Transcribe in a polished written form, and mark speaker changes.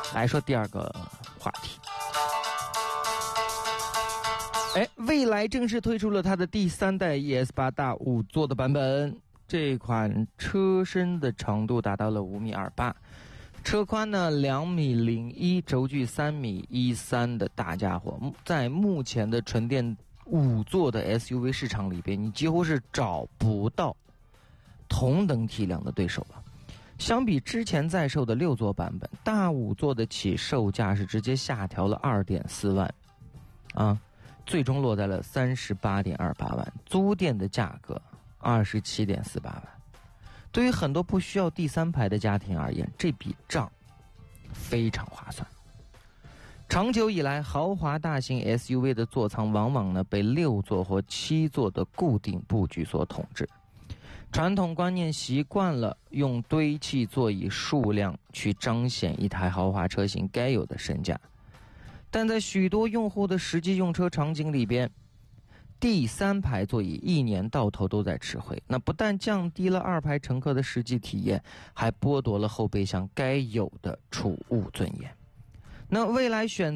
Speaker 1: 来说第二个话题。蔚来正式推出了它的第3代 ES8 大5座的版本。这款车身的长度达到了5.28米，车宽呢2.01米，轴距3.13米的大家伙，在目前的纯电5座的 SUV 市场里边，你几乎是找不到同等体量的对手了。相比之前在售的6座版本，大5座的起售价是直接下调了2.4万啊，最终落在了38.28万，租店的价格27.48万。对于很多不需要第3排的家庭而言，这笔账非常划算。长久以来，豪华大型 SUV 的座舱往往呢被6座或7座的固定布局所统治。传统观念习惯了用堆砌座椅数量去彰显一台豪华车型该有的身价，但在许多用户的实际用车场景里边，第3排座椅一年到头都在吃灰，那不但降低了2排乘客的实际体验，还剥夺了后备箱该有的储物尊严。那未来选